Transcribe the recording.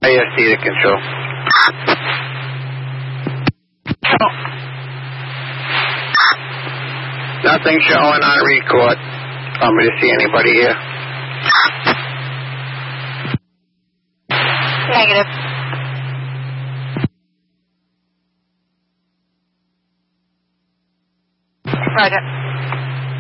IST to control. Nothing showing on record. Want me to see anybody here? Negative. Roger.